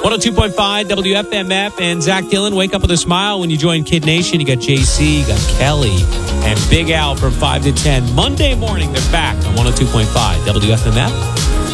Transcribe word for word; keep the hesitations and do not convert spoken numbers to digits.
one oh two point five W F M F and Zach Dillon. Wake up with a smile when you join Kid Nation. You got J C, you got Kelly, and Big Al from five to ten. Monday morning, they're back on one oh two point five W F M F.